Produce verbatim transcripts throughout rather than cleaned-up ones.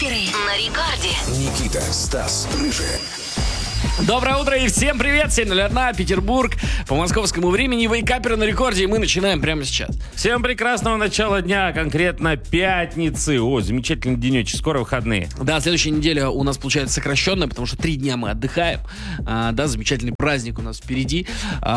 Вейкаперы на рекорде. Никита, Стас, Рыжий. Доброе утро и всем привет! семь ноль один, Петербург. По московскому времени Вейкаперы на рекорде, и мы начинаем прямо сейчас. Всем прекрасного начала дня, конкретно пятницы. О, замечательный денечек, скоро выходные. Да, следующая неделя у нас получается сокращенная, потому что три дня мы отдыхаем. А, да, замечательный праздник у нас впереди.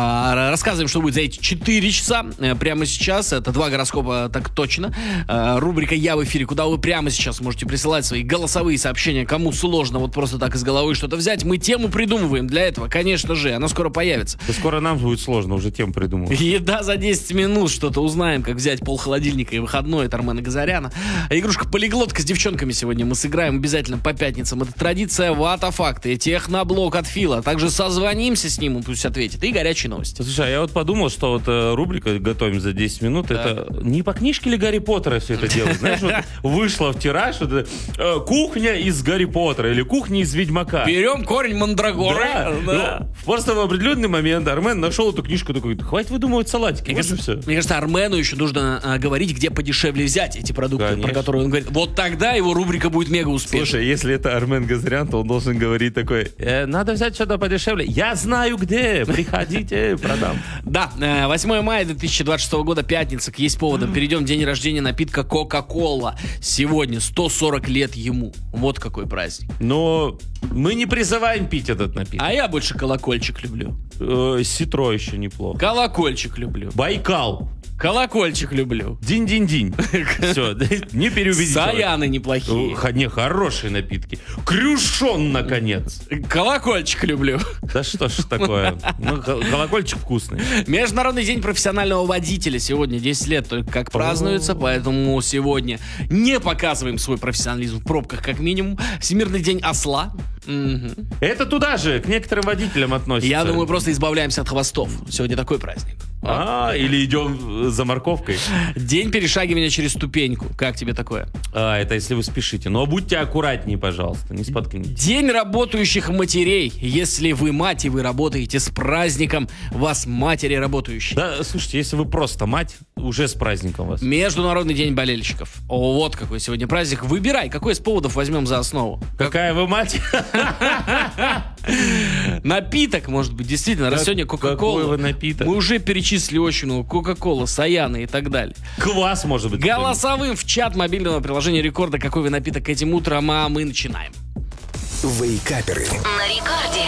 А, рассказываем, что будет за эти четыре часа. А, прямо сейчас, это два гороскопа, так точно. А, рубрика «Я в эфире», куда вы прямо сейчас можете присылать свои голосовые сообщения. Кому сложно вот просто так из головы что-то взять, мы тему придумываем для этого, конечно же. Она скоро появится. Да скоро нам будет сложно, уже тему придумал. Еда за десять минут, что-то узнаем, как взять пол холодильника и выходной от Армена Газаряна. Игрушка «Полиглотка» с девчонками сегодня мы сыграем обязательно по пятницам. Это традиция, вата-факты, техноблок от Фила. Также созвонимся с ним, он пусть ответит. И горячие новости. Слушай, а я вот подумал, что вот э, рубрика «Готовим за десять минут», да. Это не по книжке ли Гарри Поттера все это делает? Знаешь, вот вышло в тираж вот, э, кухня из Гарри Поттера или кухня из Ведьмака. Берем корень мандрагоры. Да, да. Ну, просто в определенный момент Армен нашел эту книжку, такой: хватит выдумывать салатики. Мне, вот кажется, мне кажется, Армену еще нужно а, говорить, где подешевле взять эти продукты, Конечно. Про которые он говорит. Вот тогда его рубрика будет мега успешной. Слушай, если это Армен Газарян, то он должен говорить такой: э, надо взять что-то подешевле. Я знаю где, приходите, продам. Да, восьмое мая две тысячи двадцать шестого года, пятница, есть поводом. Перейдем в день рождения напитка Кока-Кола. Сегодня сто сорок лет ему. Вот какой праздник. Но мы не призываем пить этот напиток. А я больше колокольчик люблю. Э, Ситро еще неплохо. Колокольчик люблю. Байкал. Колокольчик люблю. Динь-динь-динь. Все, не переубедить. Саяны неплохие. Не, хорошие напитки. Крюшон, наконец. Колокольчик люблю. Да что ж такое. Ну, колокольчик вкусный. Международный день профессионального водителя. Сегодня десять лет только как празднуется, поэтому сегодня не показываем свой профессионализм в пробках как минимум. Всемирный день осла. Угу. Это туда же, к некоторым водителям относится. Я думаю, просто избавляемся от хвостов. Сегодня такой праздник. А, или идем за морковкой. День перешагивания через ступеньку. Как тебе такое? А, это если вы спешите. Но будьте аккуратнее, пожалуйста, не споткнитесь. День работающих матерей. Если вы мать и вы работаете, с праздником вас, матери работающие. Да, слушайте, если вы просто мать, уже с праздником вас. Международный день болельщиков. О, вот какой сегодня праздник. Выбирай, какой из поводов возьмем за основу. Какая вы мать? Напиток, может быть, действительно. Раз сегодня Кока-Кола. Какой вы напиток? Мы уже перечислили очень много. Кока-Кола, Саяны и так далее. Квас, может быть. Голосовым в чат мобильного приложения Рекорда. Какой вы напиток этим утром, а мы начинаем. Вейкаперы. На рекорде.